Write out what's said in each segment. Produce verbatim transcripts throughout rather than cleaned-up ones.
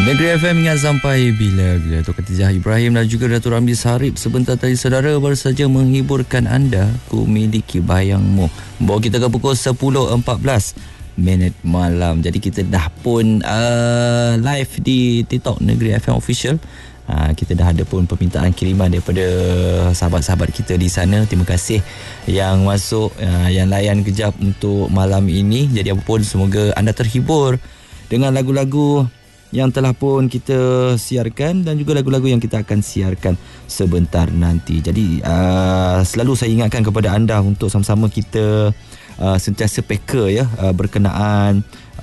Negeri F M ingat sampai bila-bila. Datuk Khatijah Ibrahim dan juga Datuk Ramli Sarip sebentar tadi saudara baru saja menghiburkan anda. Ku miliki bayangmu. Bawa kita ke pukul sepuluh empat belas minit malam. Jadi kita dah pun uh, live di TikTok Negeri F M Official. Uh, kita dah ada pun permintaan kiriman daripada sahabat-sahabat kita di sana. Terima kasih yang masuk, uh, yang layan kejap untuk malam ini. Jadi apa pun, semoga anda terhibur dengan lagu-lagu yang telah pun kita siarkan dan juga lagu-lagu yang kita akan siarkan sebentar nanti. Jadi uh, selalu saya ingatkan kepada anda untuk sama-sama kita uh, sentiasa peka ya, uh, berkenaan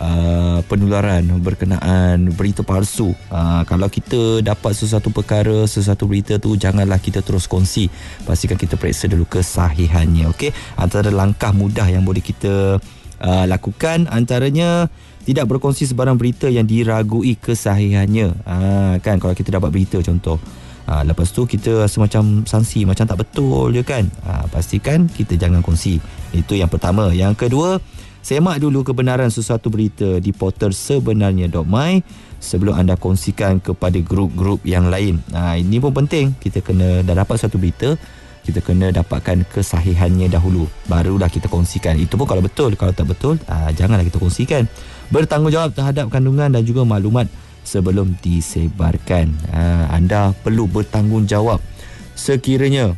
uh, penularan, berkenaan berita palsu. Uh, kalau kita dapat sesuatu perkara, sesuatu berita tu, janganlah kita terus kongsi. Pastikan kita periksa dulu kesahihannya. Okey, antara langkah mudah yang boleh kita uh, lakukan antaranya tidak berkongsi sebarang berita yang diragui kesahihannya. Ha, kan kalau kita dapat berita contoh, ha, lepas tu kita rasa macam sanksi, macam tak betul je kan. Ha, pastikan kita jangan kongsi. Itu yang pertama. Yang kedua, semak dulu kebenaran sesuatu berita di portal sebenarnya dot my sebelum anda kongsikan kepada grup-grup yang lain. Ha, ini pun penting. Kita kena dah dapat satu berita, kita kena dapatkan kesahihannya dahulu, barulah kita kongsikan. Itu pun kalau betul. Kalau tak betul, aa, janganlah kita kongsikan. Bertanggungjawab terhadap kandungan dan juga maklumat sebelum disebarkan. Aa, anda perlu bertanggungjawab sekiranya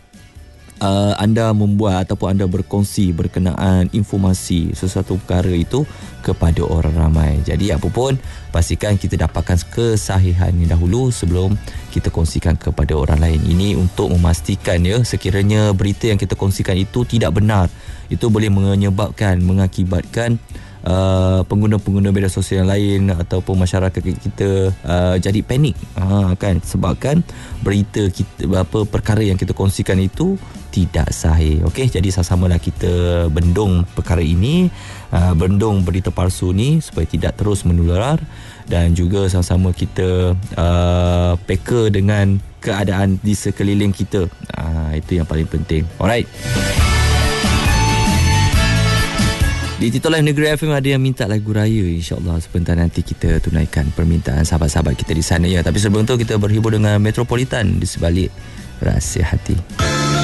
Uh, anda membuat ataupun anda berkongsi berkenaan informasi sesuatu perkara itu kepada orang ramai. Jadi apa pun, pastikan kita dapatkan kesahihannya dahulu sebelum kita kongsikan kepada orang lain. Ini untuk memastikan ya, sekiranya berita yang kita kongsikan itu tidak benar, itu boleh menyebabkan, mengakibatkan Uh, pengguna-pengguna media sosial yang lain ataupun masyarakat kita uh, jadi panik, ha, kan, sebabkan berita kita, apa perkara yang kita kongsikan itu tidak sahih. Okey, jadi sama-samalah kita bendung perkara ini, uh, bendung berita palsu ni supaya tidak terus menular, dan juga sama-sama kita uh, peka dengan keadaan di sekeliling kita. Uh, itu yang paling penting. Alright. Di TikTok Live Negeri F M ada yang minta lagu raya. InsyaAllah sebentar nanti kita tunaikan permintaan sahabat-sahabat kita di sana ya. Tapi sebelum tu kita berhibur dengan Metropolitan di sebalik Rahsia Hati.